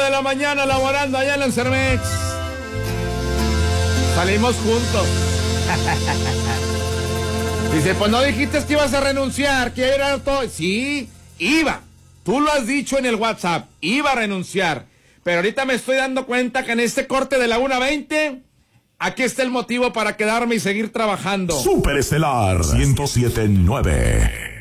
de la mañana laborando allá en el Cermex. Salimos juntos. Dice, pues no dijiste que ibas a renunciar, que era todo. Sí, iba. Tú lo has dicho en el WhatsApp, iba a renunciar. Pero ahorita me estoy dando cuenta que en este corte de la 1:20, aquí está el motivo para quedarme y seguir trabajando. Superestelar 107.9.